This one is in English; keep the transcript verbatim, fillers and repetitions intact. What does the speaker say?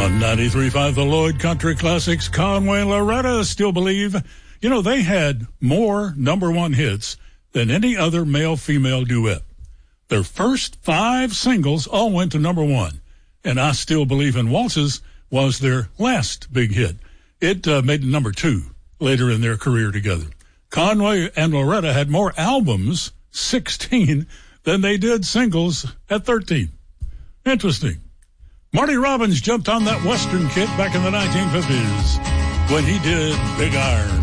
On ninety-three point five, the Lloyd Country Classics, Conway and Loretta Still Believe. You know, they had more number one hits than any other male-female duet. Their first five singles all went to number one, and I Still Believe in Waltzes was their last big hit. It uh, made number two later in their career together. Conway and Loretta had more albums, sixteen, than they did singles at thirteen. Interesting. Marty Robbins jumped on that Western kit back in the nineteen fifties when he did Big Iron.